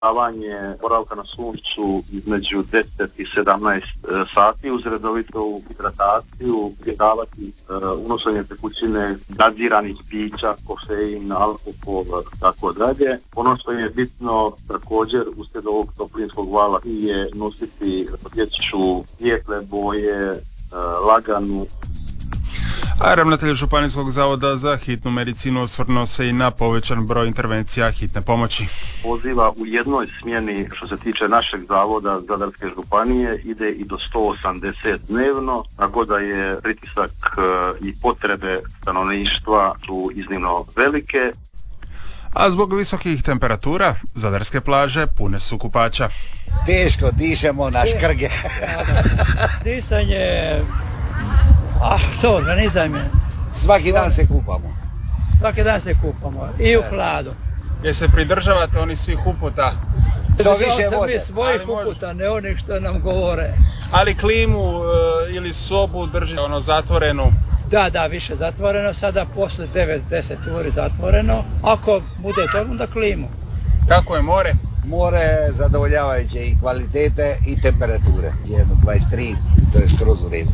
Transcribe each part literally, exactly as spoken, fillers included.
održavanje boravka na suncu između deset i sedamnaest sati uz redovitu hidrataciju, izbjegavati unošenje tekućine, gaziranih pića, kofein, alkohol, tako dalje. Ono što je bitno također uslijed ovog toplinskog vala je nositi odjeću svijetle boje, laganu. A ravnatelj Županijskog zavoda za hitnu medicinu osvrnuo se i na povećan broj intervencija hitne pomoći. Poziva u jednoj smjeni što se tiče našeg zavoda Zadarske županije ide i do sto osamdeset dnevno, tako da je pritisak i potrebe stanovništva su iznimno velike. A zbog visokih temperatura zadarske plaže pune su kupača. Teško dišemo na škrge. Disanje... Ah, što, organizam je. Svaki dan se kupamo. Svaki dan se kupamo. I u hladu. Jer se pridržavate oni svih uputa? To više sam vode. mi svojih uputa, ne onih što nam govore. Ali klimu e, ili sobu držite ono zatvorenu? Da, da, više zatvoreno. Sada posle devet deset uri zatvoreno. Ako bude to, onda klimu. Kako je more? More zadovoljavajuće i kvalitete i temperature. jedno dvadeset tri, to je skroz u redu.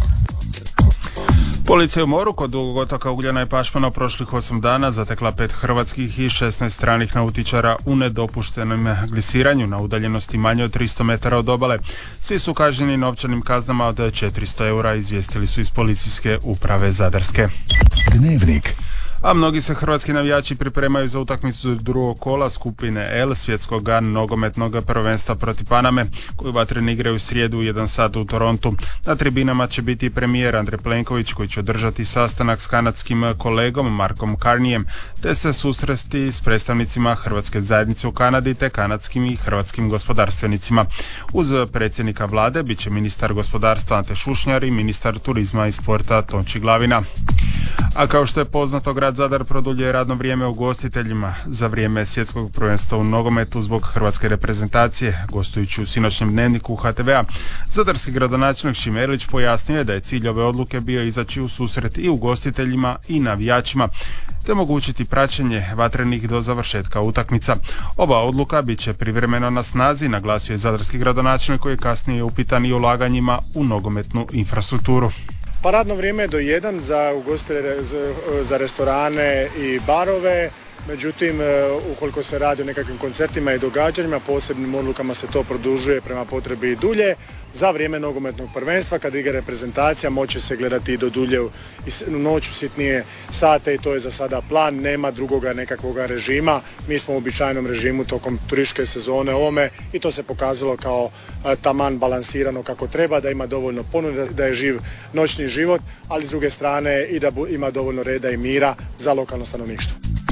Policija u moru kod Dugog otoka Ugljana i Pašmana prošlih osam dana zatekla pet hrvatskih i šesnaest stranih nautičara u nedopuštenom glisiranju na udaljenosti manje od tristo metara od obale. Svi su kažnjeni novčanim kaznama od četiristo eura, izvijestili su iz policijske uprave Zadarske. Dnevnik. A mnogi se hrvatski navijači pripremaju za utakmicu drugog kola skupine L svjetskog nogometnog prvenstva protiv Paname, koju vatreni igraju u srijedu u jedan sat u Torontu. Na tribinama će biti premijer Andrej Plenković, koji će održati sastanak s kanadskim kolegom Markom Carnijem, te se susresti s predstavnicima hrvatske zajednice u Kanadi te kanadskim i hrvatskim gospodarstvenicima. Uz predsjednika vlade bit će ministar gospodarstva Ante Šušnjar i ministar turizma i sporta Tonči Glavina. A kao što je poznato, grad Zadar produljuje radno vrijeme ugostiteljima za vrijeme svjetskog prvenstva u nogometu zbog hrvatske reprezentacije. Gostujući u sinoćnjem dnevniku H T V-a, zadarski gradonačelnik Šime Erlić pojasnio je da je cilj ove odluke bio izaći u susret i ugostiteljima i navijačima, te omogućiti praćenje vatrenih do završetka utakmica. Ova odluka bit će privremeno na snazi, naglasio je zadarski gradonačelnik, koji je kasnije upitan i ulaganjima u nogometnu infrastrukturu. Pa radno vrijeme je do jedan za ugostitelje, za restorane i barove. Međutim, ukoliko se radi o nekakvim koncertima i događanjima, posebnim odlukama se to produžuje prema potrebi i dulje. Za vrijeme nogometnog prvenstva, kad igra reprezentacija, moće se gledati i do dulje u noću sitnije sate i to je za sada plan, nema drugoga nekakvoga režima. Mi smo u običajnom režimu tokom turističke sezone ovome i to se pokazalo kao taman balansirano kako treba, da ima dovoljno ponude, da je živ noćni život, ali s druge strane i da ima dovoljno reda i mira za lokalno stanovništvo.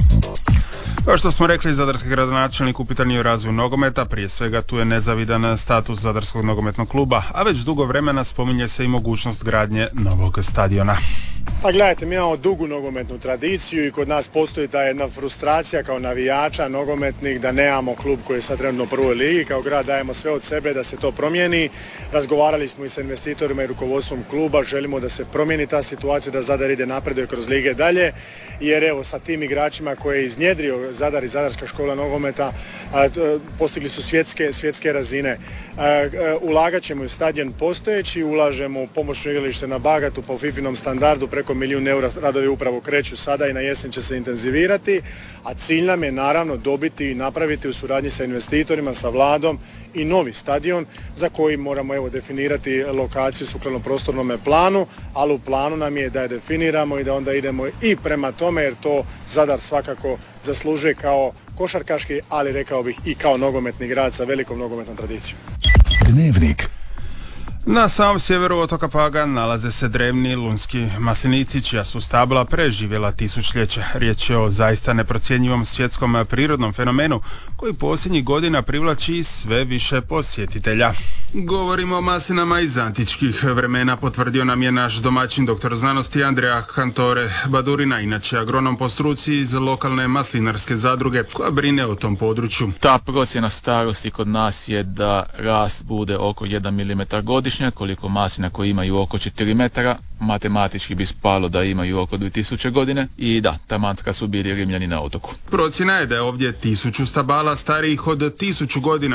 Kao što smo rekli, zadarski gradonačelnik upitan je o razvoju nogometa, prije svega tu je nezavidan status Zadarskog nogometnog kluba, a već dugo vremena spominje se i mogućnost gradnje novog stadiona. Pa gledajte, mi imamo dugu nogometnu tradiciju i kod nas postoji ta jedna frustracija kao navijača nogometnih da nemamo klub koji je sad trenutno u prvoj ligi. Kao grad dajemo sve od sebe da se to promijeni. Razgovarali smo i sa investitorima i rukovodstvom kluba, želimo da se promijeni ta situacija, da Zadar ide napreduje kroz lige dalje, jer evo sa tim igračima koje je iznjedrio Zadar i Zadarska škola nogometa a, postigli su svjetske, svjetske razine. A, a, ulagat ćemo u stadion postojeći, ulažemo u pomoćno igralište na Bagatu po fifinom standardu, preko milijun eura, radovi upravo kreću sada i na jesen će se intenzivirati, a cilj nam je naravno dobiti i napraviti u suradnji sa investitorima, sa vladom i novi stadion za koji moramo evo definirati lokaciju sukladno prostornom planu, ali u planu nam je da je definiramo i da onda idemo i prema tome, jer to Zadar svakako zaslužuje kao košarkaški, ali rekao bih i kao nogometni grad sa velikom nogometnom tradicijom. Dnevnik. Na samom sjeveru otoka Paga nalaze se drevni lunski maslinici, čija su stabla preživjela tisućljeće. Riječ je o zaista neprocjenjivom svjetskom prirodnom fenomenu koji posljednjih godina privlači sve više posjetitelja. Govorimo o maslinama iz antičkih vremena, potvrdio nam je naš domaćin doktor znanosti Andrija Kantore Badurina, inače agronom po struci iz lokalne maslinarske zadruge koja brine o tom području. Ta procjena starosti kod nas je da rast bude oko jedan milimetar godišnje, koliko maslina koji imaju oko četiri metara, matematički bi spalo da imaju oko dvije tisuće godine i da, taman kad su bili Rimljani na otoku. Procjena je da je ovdje tisuću stabala starijih od tisuću godina